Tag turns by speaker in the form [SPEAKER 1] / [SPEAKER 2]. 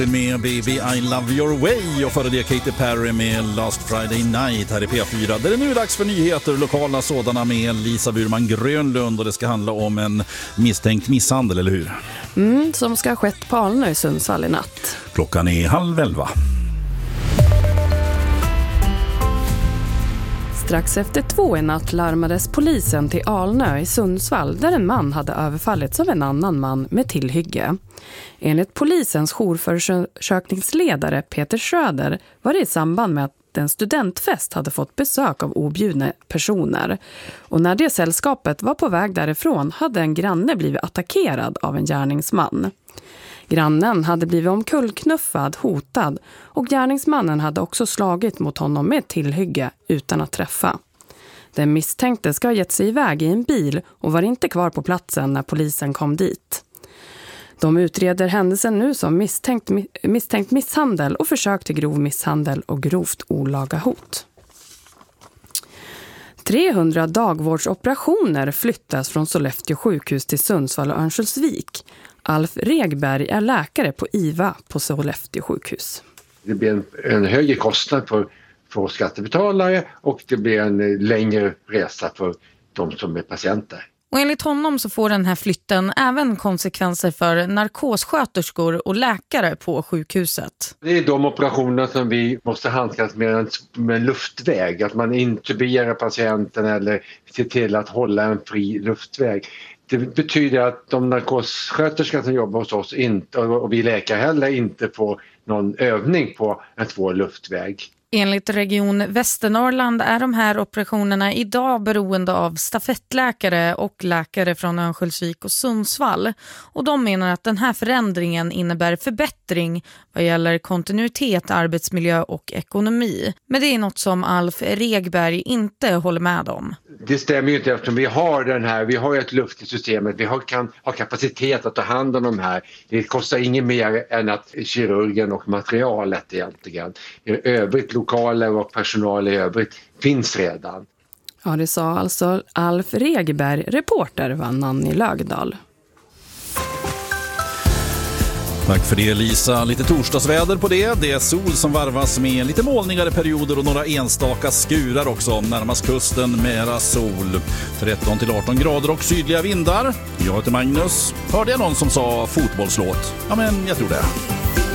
[SPEAKER 1] Med Baby I Love Your Way och före det Katy Perry med Last Friday Night här i P4. Där är nu dags för nyheter, lokala sådana med Lisa Burman Grönlund, och det ska handla om en misstänkt misshandel, eller hur?
[SPEAKER 2] Som ska ha skett på Alnö i Sundsvall i natt.
[SPEAKER 1] Klockan är 10:30.
[SPEAKER 2] Strax efter 2 i natt larmades polisen till Alnö i Sundsvall där en man hade överfallits av en annan man med tillhygge. Enligt polisens jourförundersökningsledare Peter Schröder var det i samband med att en studentfest hade fått besök av objudna personer. Och när det sällskapet var på väg därifrån hade en granne blivit attackerad av en gärningsman. Grannen hade blivit omkullknuffad, hotad, och gärningsmannen hade också slagit mot honom med tillhygge utan att träffa. Den misstänkte ska ha gett sig iväg i en bil och var inte kvar på platsen när polisen kom dit. De utreder händelsen nu som misstänkt misshandel och försök till grov misshandel och grovt olaga hot. 300 dagvårdsoperationer flyttas från Sollefteå sjukhus till Sundsvall och Örnsköldsvik. Alf Regberg är läkare på IVA på Sollefteå sjukhus.
[SPEAKER 3] Det blir en högre kostnad för skattebetalare och det blir en längre resa för de som är patienter.
[SPEAKER 4] Och enligt honom så får den här flytten även konsekvenser för narkossköterskor och läkare på sjukhuset.
[SPEAKER 3] Det är de operationer som vi måste handskas med en luftväg. Att man intuberar patienten eller ser till att hålla en fri luftväg. Det betyder att de narkossköterskor som jobbar hos oss inte, och vi läkare heller, inte får någon övning på en svår luftväg.
[SPEAKER 4] Enligt Region Västernorrland är de här operationerna idag beroende av stafettläkare och läkare från Örnsköldsvik och Sundsvall. Och de menar att den här förändringen innebär förbättring vad gäller kontinuitet, arbetsmiljö och ekonomi. Men det är något som Alf Regberg inte håller med om.
[SPEAKER 3] Det stämmer ju inte, eftersom vi har ett luft i systemet, vi kan ha kapacitet att ta hand om de här. Det kostar inget mer än att kirurgen och materialet egentligen. I övrigt, lokaler och personal i övrigt finns redan.
[SPEAKER 2] Ja, det sa alltså Alf Regberg, reporter var Nanny Lögdal.
[SPEAKER 1] Tack för det, Lisa. Lite torsdagsväder på det. Det är sol som varvas med lite molnigare perioder och några enstaka skurar också. Närmast kusten mera sol. 13-18 grader och sydliga vindar. Jag heter Magnus. Hörde jag någon som sa fotbollslåt? Ja, men jag tror det.